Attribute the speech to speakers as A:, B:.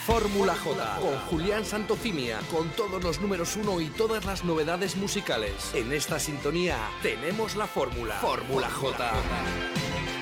A: Fórmula J, con Julián Santofimia, con todos los números 1 y todas las novedades musicales. En esta sintonía tenemos la fórmula. Fórmula J.